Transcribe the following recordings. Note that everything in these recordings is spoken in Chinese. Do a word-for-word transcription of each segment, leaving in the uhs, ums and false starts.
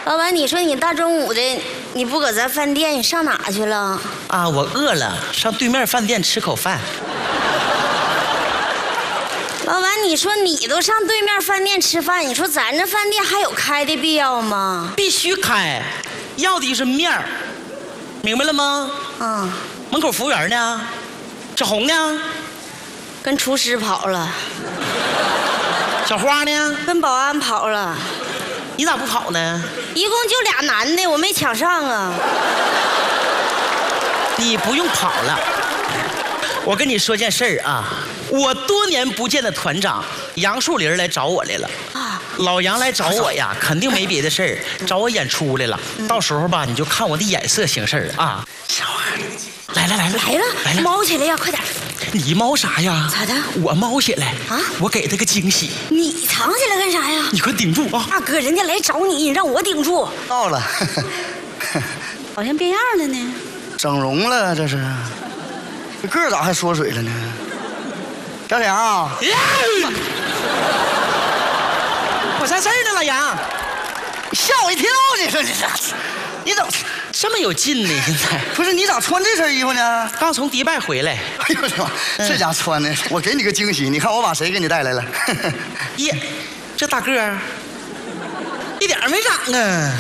老板，你说你大中午的，你不搁咱饭店，你上哪去了？ 啊，我饿了，上对面饭店吃口饭。 老板，你说你都上对面饭店吃饭，你说咱这饭店还有开的必要吗？ 必须开，要的就是面儿，明白了吗？ 啊， 门口服务员呢？小红呢？ 跟厨师跑了。 小花呢？ 跟保安跑了。 你咋不跑呢？ 一共就俩男的，我没抢上啊。 你不用跑了，我跟你说件事儿啊，我多年不见的团长杨树林来找我来了。啊，老杨来找我呀，肯定没别的事儿，找我演出来了。嗯、到时候吧，你就看我的眼色行事儿啊。小花，来了来了来了来了，猫起来呀，快点！ 你猫啥呀？ 咋的？ 我猫起来啊！ 我给他个惊喜。 你藏起来干啥呀？ 你快顶住啊！ 大哥，人家来找你，你让我顶住。 到了， 好像变样了呢。 整容了，这是。这个咋还缩水了呢？小沈阳啊！ 我啥事儿呢，老杨？ 吓我一跳！你说你这，你怎么这么有劲呢？现在不是你咋穿这身衣服呢？ 刚从迪拜回来。 哎呦我的妈！这家穿的，我给你个惊喜，你看我把谁给你带来了？ 耶，这大个儿一点没长啊！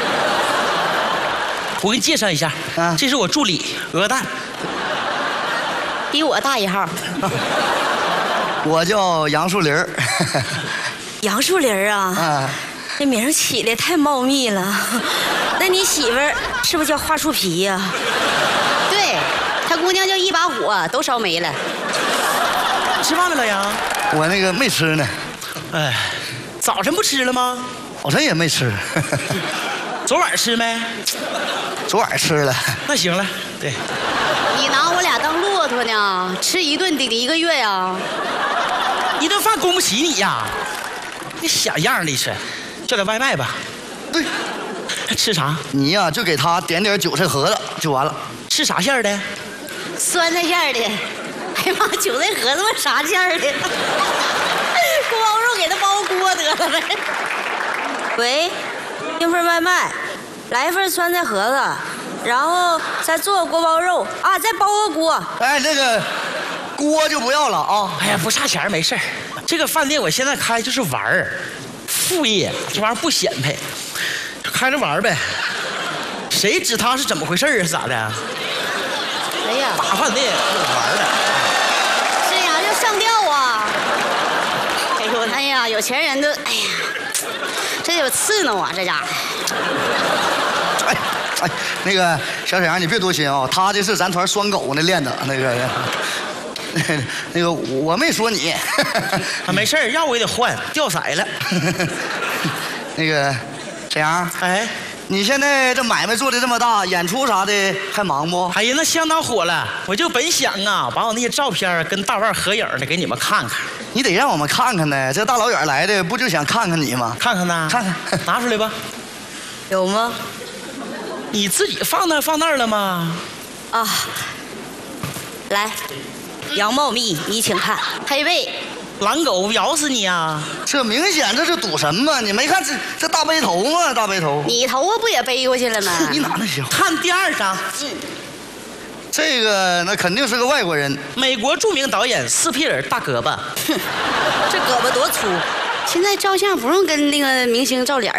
我给你介绍一下，啊，这是我助理鹅蛋， 比我大一号。 我叫杨树林儿。 杨树林啊， 啊， 这名起的太茂密了。那你媳妇儿是不是叫花树皮呀？ 对，他姑娘叫一把火，都烧没了。 吃饭了，老杨？ 我那个没吃呢。 哎，早晨不吃了吗？ 早晨也没吃。 昨晚吃没？ 昨晚吃了。 那行了，对。 你拿我俩当骆驼呢？吃一顿顶一个月呀？ 一顿饭供不起你呀？你小样的是，叫点外卖吧。 对。 吃啥？ 你呀、啊、就给他点点韭菜盒子就完了。 吃啥馅儿的？ 酸菜馅儿的。哎呀妈，韭菜盒子啥馅儿的？锅包肉给他包锅得了呗。 喂，订份外卖，来一份酸菜盒子，然后再做锅包肉啊，再包个锅。 哎，那个锅就不要了啊。 哎呀，不差钱没事儿。这个饭店我现在开就是玩儿，副业，这玩意儿不显摆。开着玩呗，谁知他是怎么回事啊？咋的？ 哎呀， 大饭店玩的， 这呀就上吊啊！哎呦，哎呀，有钱人都哎呀，这有刺挠啊，这家伙。 哎哎，那个小沈阳，你别多心啊，他这是咱团拴狗呢练的那个。那个我没说你。 啊，没事儿，要我也得换，掉色了。 那个。沈阳， 哎， 你现在这买卖做的这么大，演出啥的还忙不？ 哎呀，那相当火了。我就本想啊，把我那些照片跟大腕合影的给你们看看。 你得让我们看看呢，这大老远来的，不就想看看你吗？ 看看呢， 看看， 拿出来吧。 有吗？ 你自己放那放那儿了吗？ 啊，来，杨茂密，你请看， 配备。 狼狗咬死你啊！ 这明显这是赌神嘛！你没看这这大背头吗？大背头， 你头发不也背过去了吗？ 你哪能行？ 看第二张， 嗯， 这个那肯定是个外国人， 美国著名导演斯皮尔大胳膊。 哼，这胳膊多粗！ 现在照相不用跟那个明星照脸